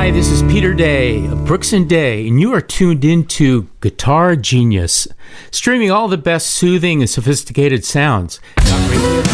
Hi, this is Peter Day of Brooks and Day, and you are tuned into Guitar Genius, streaming all the best soothing and sophisticated sounds.